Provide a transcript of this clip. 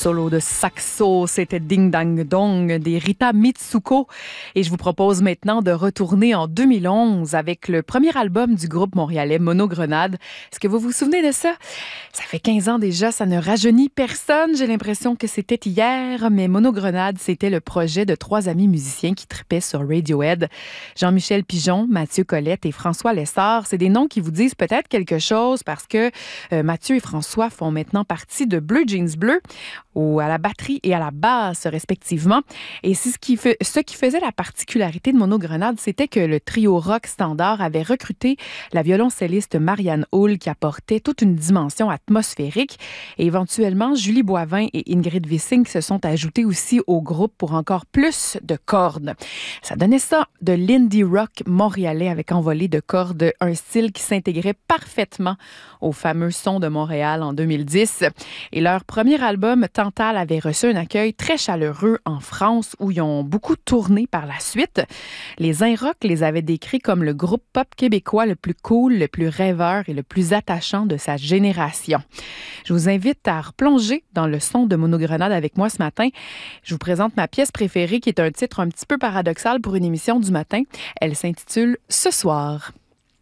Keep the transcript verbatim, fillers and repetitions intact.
solo de saxo, c'était Ding Dang Dong des Rita Mitsuko. Et je vous propose maintenant de retourner en deux mille onze avec le premier album du groupe montréalais Monogrenade. Est-ce que vous vous souvenez de ça? Ça fait quinze ans déjà, ça ne rajeunit personne. J'ai l'impression que c'était hier, mais Monogrenade, c'était le projet de trois amis musiciens qui tripaient sur Radiohead. Jean-Michel Pigeon, Mathieu Collette et François Lessard. C'est des noms qui vous disent peut-être quelque chose parce que euh, Mathieu et François font maintenant partie de Bleu Jeans Bleu, ou à la batterie et à la basse respectivement. Et c'est ce qui, fait, ce qui faisait la particularité de Monogrenade, c'était que le trio rock standard avait recruté la violoncelliste Marianne Hull qui apportait toute une dimension atmosphérique. Et éventuellement, Julie Boivin et Ingrid Wissing se sont ajoutées aussi au groupe pour encore plus de cordes. Ça donnait ça de l'indie rock montréalais avec envolée de cordes, un style qui s'intégrait parfaitement au fameux son de Montréal en deux mille dix. Et leur premier album, Tantale, avait reçu un accueil très chaleureux en France où ils ont beaucoup tourné par la suite. Les Inrock les avaient décrits comme le groupe pop québécois le plus cool, le plus rêveur et le plus attachant de sa génération. Je vous invite à replonger dans le son de Monogrenade avec moi ce matin. Je vous présente ma pièce préférée qui est un titre un petit peu paradoxal pour une émission du matin. Elle s'intitule « Ce soir ».